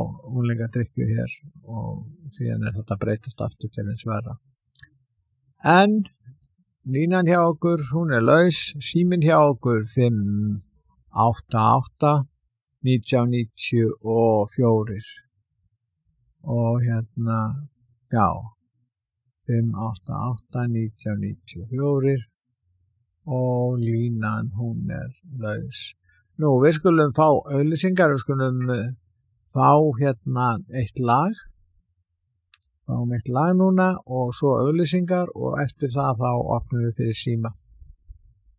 unglingadrykkju hér og síðan þetta breytast aftur til hins verra. En línan hjá okkur, hún laus, síminn hjá okkur 588 1994 og já, 588 1994 og línan hún laus. Nú, við skulum fá auglýsingar, við skulum fá eitt lag. Fáum eitt lag núna og svo auglýsingar og eftir það þá opnum við fyrir síma.